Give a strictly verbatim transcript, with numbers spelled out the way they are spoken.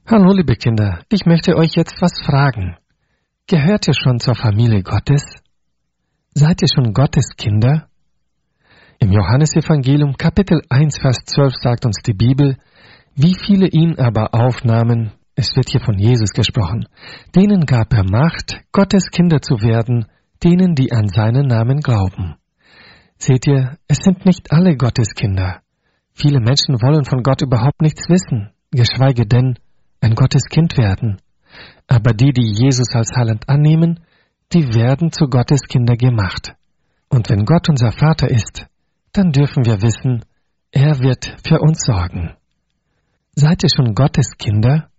Hallo liebe Kinder, ich möchte euch jetzt was fragen. Gehört ihr schon zur Familie Gottes? Seid ihr schon Gottes Kinder? Im Johannesevangelium Kapitel eins, Vers zwölf sagt uns die Bibel, wie viele ihn aber aufnahmen, es wird hier von Jesus gesprochen, denen gab er Macht, Gottes Kinder zu werden, denen, die an seinen Namen glauben. Seht ihr, es sind nicht alle Gottes Kinder. Viele Menschen wollen von Gott überhaupt nichts wissen, geschweige denn ein Gotteskind werden. Aber die, die Jesus als Heiland annehmen, die werden zu Gottes Kinder gemacht. Und wenn Gott unser Vater ist, dann dürfen wir wissen, er wird für uns sorgen. Seid ihr schon Gottes Kinder?